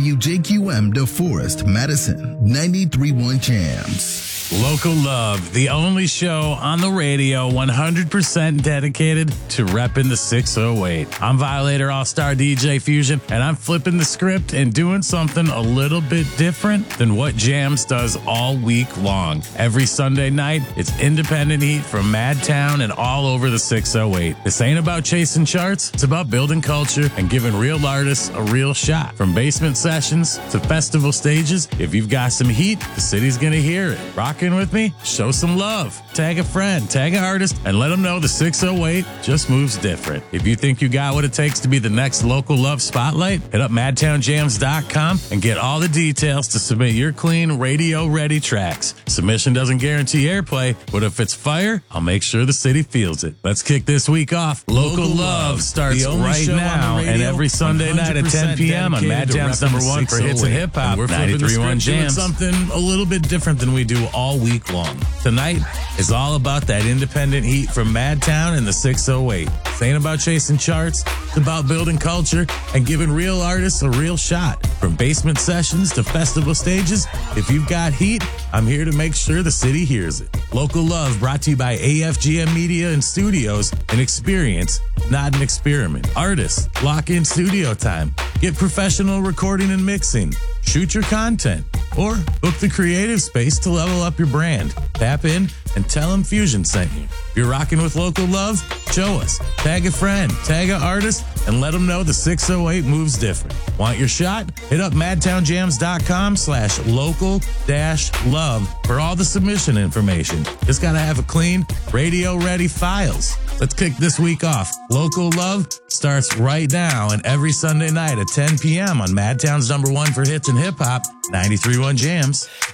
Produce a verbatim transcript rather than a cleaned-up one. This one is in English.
W J Q M DeForest, Madison, ninety-three point one Jams. Local Love, the only show on the radio one hundred percent dedicated to repping the six oh eight. I'm Violator All-Star D J Fusion, and I'm flipping the script and doing something a little bit different than what Jams does all week long. Every Sunday night, it's independent heat from Madtown and all over the six oh eight. This ain't about chasing charts. It's about building culture and giving real artists a real shot. From basement sessions to festival stages, if you've got some heat, the city's going to hear it. Rock in with me? Show some love. Tag a friend, tag an artist, and let them know the six oh eight just moves different. If you think you got what it takes to be the next Local Love spotlight, hit up madtown jams dot com and get all the details to submit your clean, radio-ready tracks. Submission doesn't guarantee airplay, but if it's fire, I'll make sure the city feels it. Let's kick this week off. Local, Local Love starts right now and every Sunday night at ten p.m. on Madtown's number one for hits and hip-hop, ninety-three point one Jams. Something a little bit different than we do all week long. Tonight is all about that independent heat from Madtown and the six oh eight. This ain't about chasing charts. It's about building culture and giving real artists a real shot. From basement sessions to festival stages, if you've got heat, I'm here to make sure the city hears it. Local Love brought to you by A F G M Media and Studios, an experience, not an experiment. Artists, lock in studio time. Get professional recording and mixing. Shoot your content. Or book the creative space to level up your brand. Tap in and tell them Fusion sent you. If you're rocking with Local Love, show us. Tag a friend, tag an artist, and let them know the six oh eight moves different. Want your shot? Hit up madtown jams dot com slash local dash love for all the submission information. Just got to have a clean, radio-ready files. Let's kick this week off. Local Love starts right now and every Sunday night at ten p.m. on Madtown's number one for hits and hip-hop, ninety-three point one Jams.